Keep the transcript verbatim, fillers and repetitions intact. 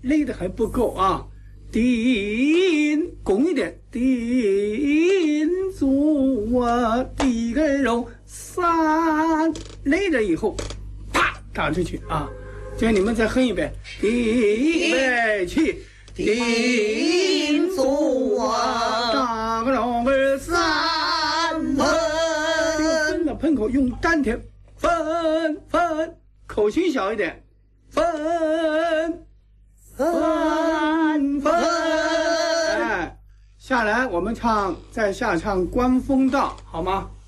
累的还不够啊。叮，拱一点，叮足啊，一个肉三，累了以后，啪打出去啊。这样你们再哼一遍，预备起， 叮足啊， 打个龙儿三分。 这个分的喷口用丹田，分分，口型小一点，分分分。哎，下来我们唱，再下唱《观风道》，好吗？